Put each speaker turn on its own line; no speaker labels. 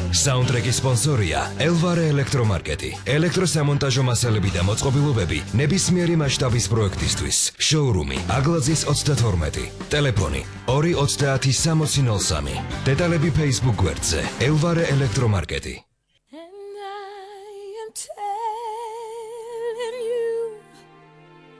საუნდტრეკის სპონსორია ელვარე ელექტრომარკეტი. ელექტროსამონტაჟო მასალები და მოწყობილობები ნებისმიერი მასშტაბის პროექტისთვის. შოურუმი აგლაძის 32. ტელეფონი 230 6003. დეტალები Facebook გვერდზე ელვარე ელექტრომარკეტი.